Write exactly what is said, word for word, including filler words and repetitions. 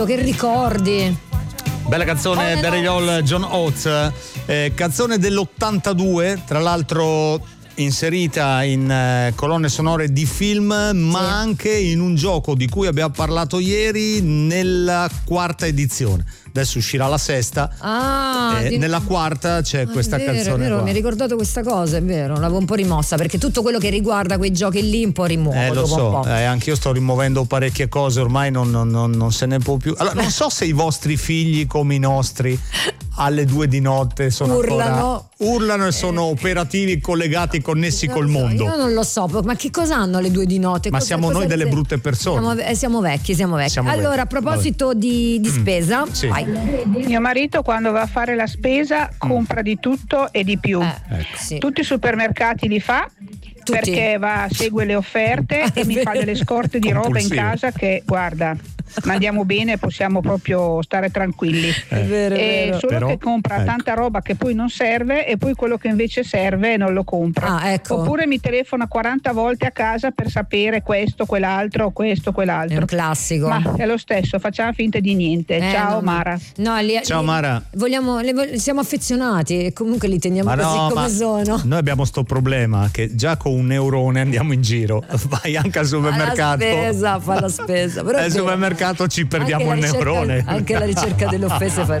Che ricordi. Bella canzone, Daryl Hall, John Oates, eh, canzone dell'ottantadue, tra l'altro inserita in eh, colonne sonore di film, ma sì. anche in un gioco di cui abbiamo parlato ieri nella quarta edizione. Adesso uscirà la sesta. Ah, eh, di... nella quarta c'è ah, questa è vero, canzone. È vero, qua. mi hai ricordato questa cosa, è vero, l'avevo un po' rimossa perché tutto quello che riguarda quei giochi lì un po' rimuovo. Eh, lo so, un po'. Eh, anch'io sto rimuovendo parecchie cose, ormai non, non, non, non se ne può più. Allora, non so se i vostri figli, come i nostri, alle due di notte sono urlano, ancora, urlano e sono eh, operativi, collegati, connessi col so, mondo. Io non lo so, ma che cosa hanno alle due di notte? Ma cosa, siamo cosa noi delle se... brutte persone. Siamo, eh, siamo vecchi, siamo vecchi. Siamo allora, vecchi. a proposito di, di spesa, sì. vai. Mio marito quando va a fare la spesa compra di tutto e di più. Eh, ecco. sì. Tutti i supermercati li fa. Tutti. Perché va, segue le offerte e mi fa delle scorte di roba in casa che guarda, andiamo bene, possiamo proprio stare tranquilli. È vero, è vero. Solo Però, che compra ecco. tanta roba che poi non serve e poi quello che invece serve non lo compra. Ah, ecco. Oppure mi telefona quaranta volte a casa per sapere questo, quell'altro, questo, quell'altro. È un classico. Ma è lo stesso, facciamo finta di niente. Eh, Ciao no, Mara. No, li, Ciao li, Mara. Vogliamo, li, siamo affezionati e comunque li teniamo Ma così no, come ma sono. noi abbiamo sto problema che già con un neurone andiamo in giro, vai anche al supermercato. Fa la spesa, fa la spesa. Però al supermercato ci perdiamo il ricerca, neurone. Anche la ricerca delle offese fa